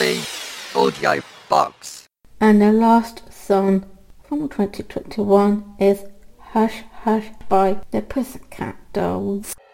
the audio box. And the last song from 2021 is Hush Hush by the Pussycat Dolls.